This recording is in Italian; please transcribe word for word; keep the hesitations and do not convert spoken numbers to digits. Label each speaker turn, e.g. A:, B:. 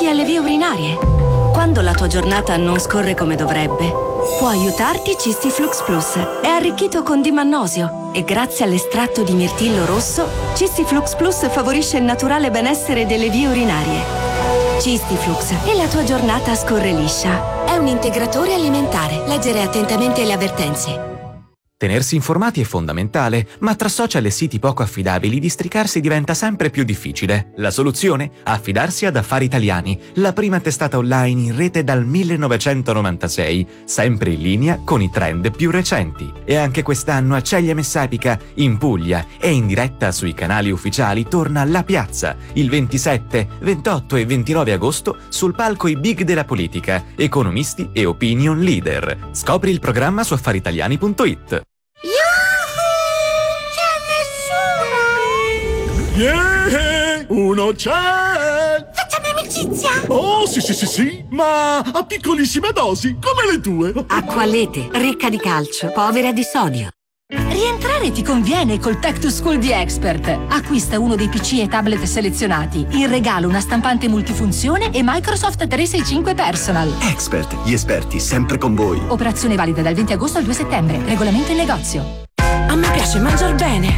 A: fastidi alle vie urinarie. Quando la tua giornata non scorre come dovrebbe, può aiutarti Cistiflux Plus. È arricchito con dimannosio e grazie all'estratto di mirtillo rosso, Cistiflux Plus favorisce il naturale benessere delle vie urinarie. Cistiflux e la tua giornata scorre liscia. È un integratore alimentare. Leggere attentamente le avvertenze.
B: Tenersi informati è fondamentale, ma tra social e siti poco affidabili districarsi diventa sempre più difficile. La soluzione? Affidarsi ad Affari Italiani, la prima testata online in rete dal millenovecentonovantasei, sempre in linea con i trend più recenti. E anche quest'anno a Ceglie Messapica, in Puglia, e in diretta sui canali ufficiali torna La Piazza, il ventisette, ventotto e ventinove agosto sul palco i big della politica, economisti e opinion leader. Scopri il programma su affaritaliani punto it.
C: Yeah! Uno c'è!
D: Facciamo amicizia!
C: Oh, sì, sì, sì, sì, ma a piccolissime dosi, come le tue.
A: Acqualete, ricca di calcio, povera di sodio.
E: Rientrare ti conviene col Tech to School di Expert. Acquista uno dei P C e tablet selezionati. In regalo una stampante multifunzione e Microsoft trecentosessantacinque Personal.
F: Expert, gli esperti sempre con voi.
E: Operazione valida dal venti agosto al due settembre. Regolamento in negozio.
A: A me piace mangiar bene.